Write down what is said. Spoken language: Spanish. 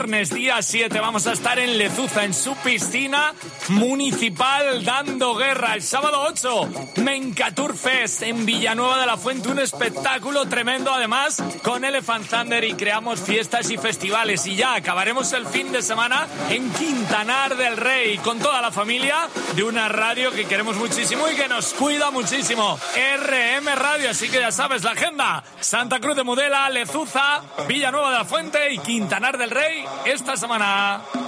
viernes día 7 vamos a estar en Lezuza, en su piscina municipal, dando guerra. El sábado 8, Mencatur Fest en Villanueva de la Fuente, un espectáculo tremendo además con Elephant Thunder, y creamos fiestas y festivales. Y ya acabaremos el fin de semana en Quintanar del Rey con toda la familia de una radio que queremos muchísimo y que nos cuida muchísimo, RM Radio. Así que ya sabes la agenda: Santa Cruz de Mudela, Lezuza, Villanueva de la Fuente y Quintanar del Rey esta semana.